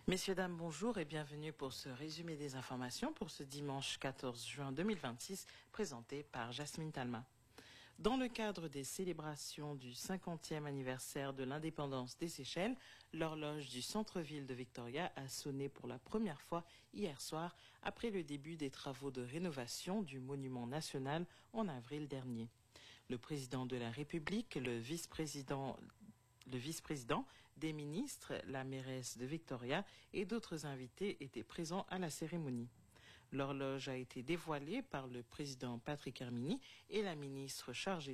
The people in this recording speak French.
Messieurs, dames, bonjour et bienvenue pour ce résumé des informations pour ce dimanche 14 juin 2026, présenté par Jasmine Talma. Dans le cadre des célébrations du 50e anniversaire de l'indépendance des Seychelles, l'horloge du centre-ville de Victoria a sonné pour la première fois hier soir après le début des travaux de rénovation du monument national en avril dernier. Le président de la République, le vice-président, des ministres, la mairesse de Victoria et d'autres invités étaient présents à la cérémonie. L'horloge a été dévoilée par le président Patrick Hermini et la ministre chargée